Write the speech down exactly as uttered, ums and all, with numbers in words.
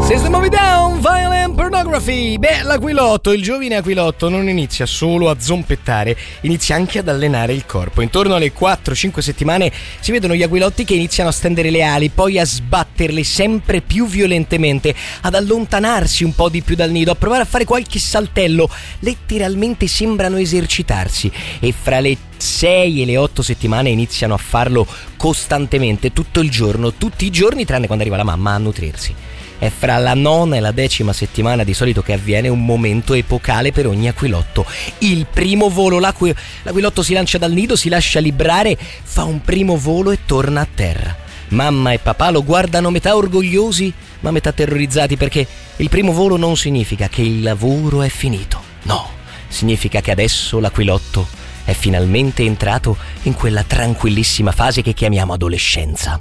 System of a Down, Violent Pornography. Beh, l'aquilotto, il giovine aquilotto non inizia solo a zompettare, inizia anche ad allenare il corpo. Intorno alle quattro cinque settimane si vedono gli aquilotti che iniziano a stendere le ali, poi a sbatterle sempre più violentemente, ad allontanarsi un po' di più dal nido, a provare a fare qualche saltello. Letteralmente sembrano esercitarsi e fra le sei e le otto settimane iniziano a farlo costantemente, tutto il giorno, tutti i giorni, tranne quando arriva la mamma a nutrirsi. È fra la nona e la decima settimana di solito che avviene un momento epocale per ogni aquilotto. Il primo volo, l'aqui- l'aquilotto si lancia dal nido, si lascia librare, fa un primo volo e torna a terra. Mamma e papà lo guardano metà orgogliosi ma metà terrorizzati, perché il primo volo non significa che il lavoro è finito. No, significa che adesso l'aquilotto è finalmente entrato in quella tranquillissima fase che chiamiamo adolescenza.